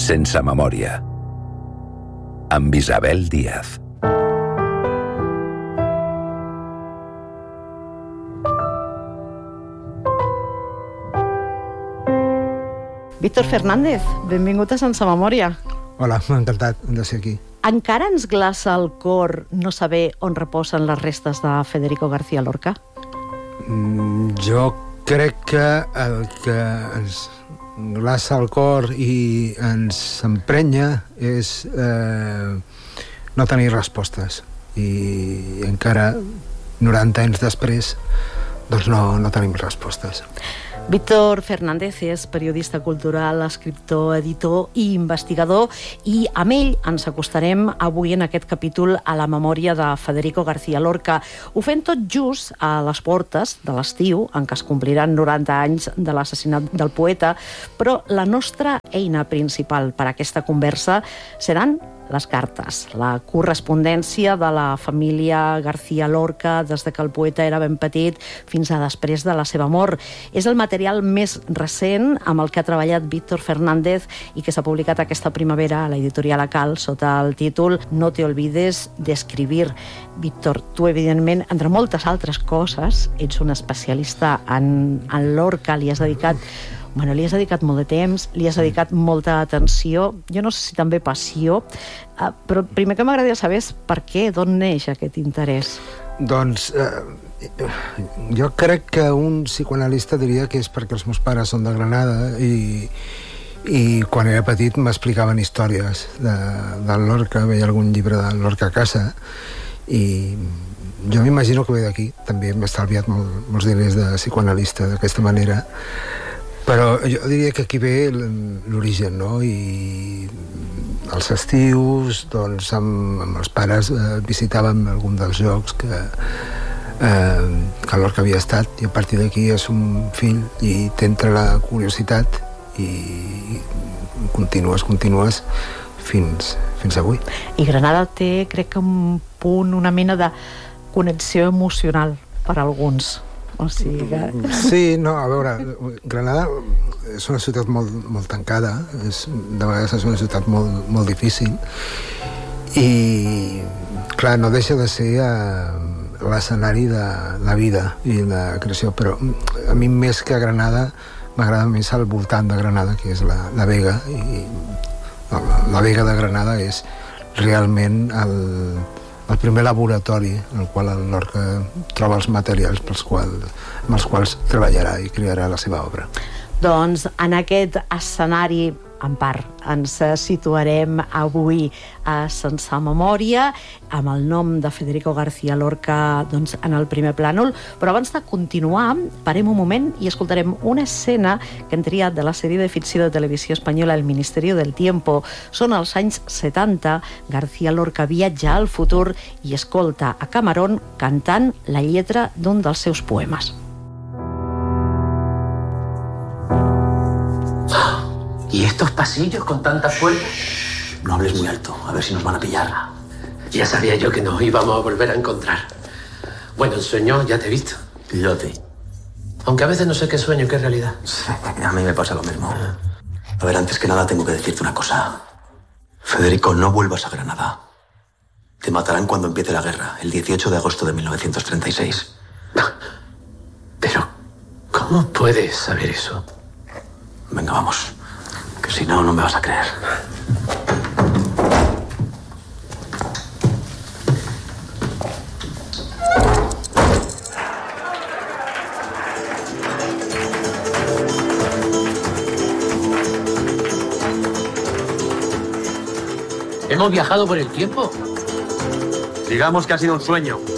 Sense memòria, amb Isabel Díaz. Víctor Fernández, benvingut a Sense memòria. Hola, m'ha encantat de ser aquí. Encara ens glaça el cor no saber on reposen les restes de Federico García Lorca? Jo crec que el que ens glaça el cor i ens emprenya és no tenir respostes. I encara 90 anys després doncs no tenim respostes. Víctor Fernández és periodista cultural, escriptor, editor i investigador, i amb ell ens acostarem avui en aquest capítol a la memòria de Federico García Lorca. Ho fem tot just a les portes de l'estiu, en què es compliran 90 anys de l'assassinat del poeta, però la nostra eina principal per a aquesta conversa seran les cartes, la correspondència de la família García Lorca des que el poeta era ben petit fins a després de la seva mort. És el material més recent amb el que ha treballat Víctor Fernández i que s'ha publicat aquesta primavera a l'editorial Acal sota el títol No te olvides de escribir. Víctor, tu, evidentment, entre moltes altres coses, ets un especialista en Lorca, li has dedicat molt de temps, li has dedicat molta atenció, jo no sé si també passió, però el primer que m'agradaria saber és per què, d'on neix aquest interès? Doncs jo crec que un psicoanalista diria que és perquè els meus pares són de Granada i quan era petit m'explicaven històries de Lorca, veia algun llibre de Lorca a casa i jo m'imagino que ve d'aquí. També m'he estalviat molts diners de psicoanalista d'aquesta manera. Però jo diria que aquí ve l'origen, no? I als estius, doncs, amb els pares visitàvem algun dels llocs que Lorca havia estat, i a partir d'aquí és un fill i t'entra la curiositat i continues fins avui. I Granada té, crec que un punt, una mena de connexió emocional per a alguns. O sigui que... Sí, no, a veure, Granada és una ciutat molt tancada, de vegades és una ciutat molt difícil i, clar, no deixa de ser l'escenari de la vida i la creació, però a mi més que a Granada m'agrada més al voltant de Granada, que és la Vega, i la Vega de Granada és realment el primer laboratori en el qual el Lorca troba els materials amb els quals treballarà i crearà la seva obra. Doncs en aquest escenari, en part, ens situarem avui a Sense memòria, amb el nom de Federico García Lorca doncs, en el primer plànol. Però abans de continuar, parem un moment i escoltarem una escena que hem triat de la sèrie de ficció de televisió espanyola El Ministerio del Tiempo. Són els anys 70, García Lorca viatja al futur i escolta a Camarón cantant la lletra d'un dels seus poemes. ¿Y estos pasillos con tantas puertas? No hables muy alto, a ver si nos van a pillar. Ya sabía yo que nos íbamos a volver a encontrar. Bueno, en sueño ya te he visto. Yo a ti. Aunque a veces no sé qué sueño, qué realidad. Sí, a mí me pasa lo mismo. A ver, antes que nada tengo que decirte una cosa. Federico, no vuelvas a Granada. Te matarán cuando empiece la guerra, el 18 de agosto de 1936. Pero, ¿cómo puedes saber eso? Venga, vamos. Que si no, no me vas a creer. ¿Hemos viajado por el tiempo? Digamos que ha sido un sueño.